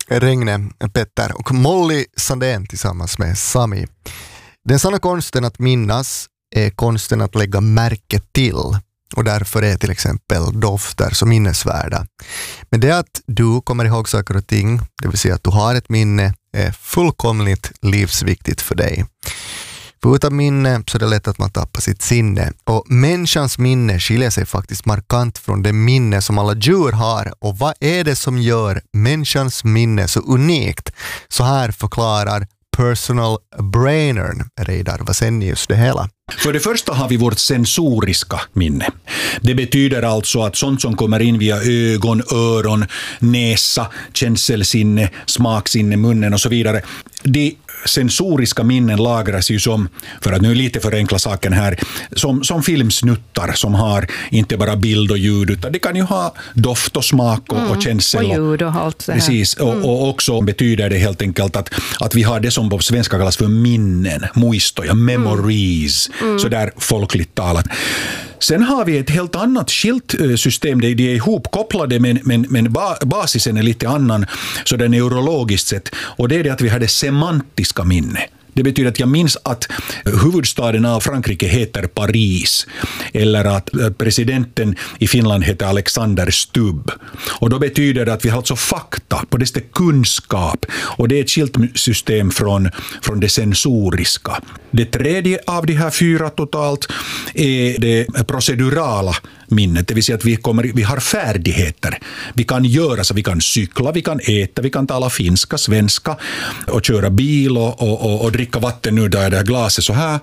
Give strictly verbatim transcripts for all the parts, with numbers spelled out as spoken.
Regne, Petter och Molly Sandén tillsammans med Sami. Den sanna konsten att minnas är konsten att lägga märke till. Och därför är till exempel dofter så minnesvärda. Men det att du kommer ihåg saker och ting, det vill säga att du har ett minne, är fullkomligt livsviktigt för dig. För utan minne så är det lätt att man tappar sitt sinne. Och människans minne skiljer sig faktiskt markant från det minne som alla djur har. Och vad är det som gör människans minne så unikt? Så här förklarar personal brainern Reidar Vasenius det hela. För det första har vi vårt sensoriska minne. Det betyder alltså att sånt som kommer in via ögon, öron, näsa, känselsinne, smaksinne, munnen och så vidare. Det sensoriska minnen lagras ju som, för att nu lite förenkla saken här, som, som filmsnuttar som har inte bara bild och ljud, utan det kan ju ha doft och smak och, mm, och känsel. Och ljud och allt det här. Precis, och, mm. och också betyder det helt enkelt att, att vi har det som på svenska kallas för minnen, muistoja, memories, mm. så där folkligt talat. Sen har vi ett helt annat skilt system, de är ihopkopplade men, men, men basisen är lite annan så det är neurologiskt sett, och det är det att vi har det semantiska minne. Det betyder att jag minns att huvudstaden av Frankrike heter Paris eller att presidenten i Finland heter Alexander Stubb. Och då betyder det att vi har alltså fakta, på det sättet kunskap, och det är ett skilt system från, från det sensoriska. Det tredje av de här fyra totalt är det procedurala minnet, det vill säga att vi, kommer, vi har färdigheter. Vi kan göra så, vi kan cykla, vi kan äta, vi kan tala finska, svenska och köra bil och, och, och, och dricka vatten. Nu där är det här glaset så här.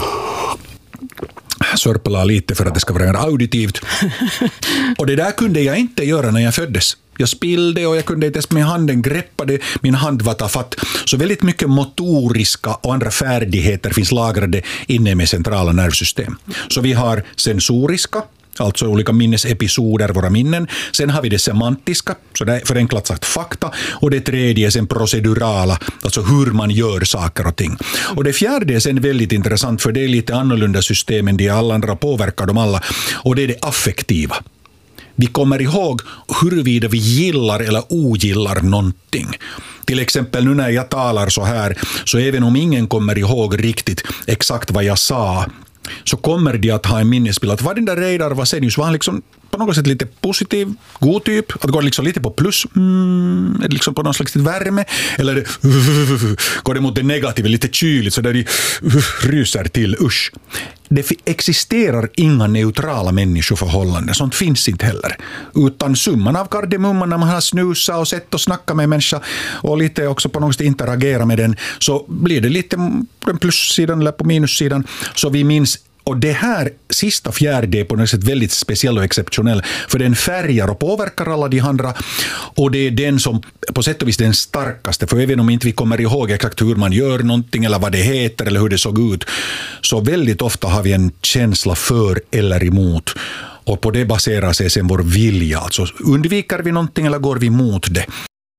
Sörpla lite för att det ska vara auditivt. Och det där kunde jag inte göra när jag föddes. Jag spillde och jag kunde inte ens med handen greppa det. Min hand var tafatt. Så väldigt mycket motoriska och andra färdigheter finns lagrade inne med centrala nervsystem. Så vi har sensoriska, alltså olika minnesepisoder, våra minnen. Sen har vi det semantiska, så det är förenklat sagt fakta. Och det tredje är sen procedurala, alltså hur man gör saker och ting. Och det fjärde är sen väldigt intressant, för det är lite annorlunda system än de alla andra, påverkar dem alla. Och det är det affektiva. Vi kommer ihåg huruvida vi gillar eller ogillar någonting. Till exempel nu när jag talar så här, så även om ingen kommer ihåg riktigt exakt vad jag sa, så kommer de att ha en minnesbild att vad den där Reidar Vasenius var liksom på något sätt lite positiv, god typ, att går liksom lite på plus, mm, är det liksom på någon slags värme, eller det, går det mot det negativa, lite kyligt, så där de ryser till, usch. Det existerar inga neutrala människoförhållanden, sånt finns inte heller. Utan summan av kardemumman när man har snusat och sett och snackat med människa och lite också på något sätt interagera med den, så blir det lite på den plussidan eller på minussidan, så vi minns. Och det här sista fjärde är på något sätt väldigt speciell och exceptionell, för den färgar och påverkar alla de andra, och det är den som på sätt och vis den starkaste, för även om inte vi kommer ihåg exakt hur man gör någonting eller vad det heter eller hur det såg ut, så väldigt ofta har vi en känsla för eller emot, och på det baserar sig sen vår vilja, alltså undviker vi någonting eller går vi mot det.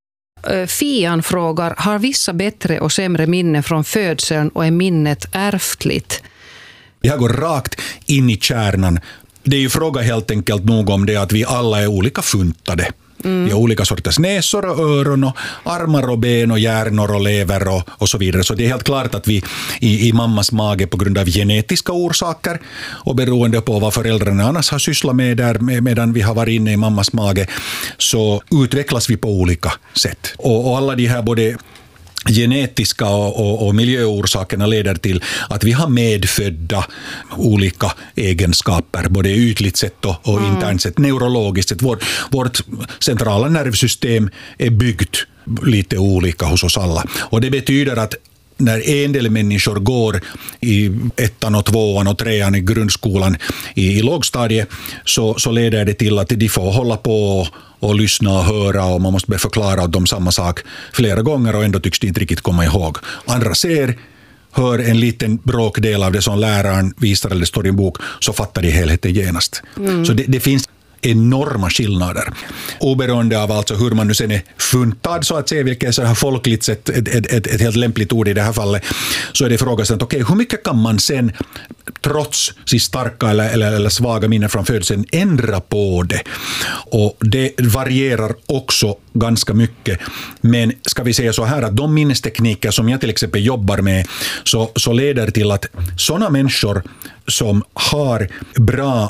Fian frågar, har vissa bättre och sämre minne från födseln och är minnet ärftligt? Jag går rakt in i kärnan. Det är ju fråga helt enkelt nog om det att vi alla är olika funtade. Mm. Vi har olika sorters näsor och öron och armar och ben och hjärnor och lever och, och så vidare. Så det är helt klart att vi i, i mammas mage på grund av genetiska orsaker och beroende på vad föräldrarna annars har sysslat med där medan vi har varit inne i mammas mage, så utvecklas vi på olika sätt. Och, och alla de här både genetiska och, och, och miljöorsakerna leder till att vi har medfödda olika egenskaper, både ytligt sett och, och mm. internt sett, neurologiskt sett. Vår, vårt centrala nervsystem är byggt lite olika hos oss alla. Och det betyder att när en del människor går i ettan och tvåan och trean i grundskolan i, i lågstadiet, så, så leder det till att de får hålla på och lyssna och höra, och man måste förklara åt dem samma sak flera gånger och ändå tycks de inte riktigt komma ihåg. Andra ser, hör en liten bråkdel av det som läraren visar eller står i en bok, så fattar de helheten genast. Mm. Så det, det finns enorma skillnader. Oberoende av alltså hur man nu sen är funtad så att säga, vilket är så här folkligt sett ett, ett, ett, ett helt lämpligt ord i det här fallet, så är det frågan att okej, okay, hur mycket kan man sen trots sin starka eller, eller, eller svaga minnen från födseln ändra på det? Och det varierar också ganska mycket. Men ska vi säga så här att de minnestekniker som jag till exempel jobbar med så, så leder till att sådana människor som har bra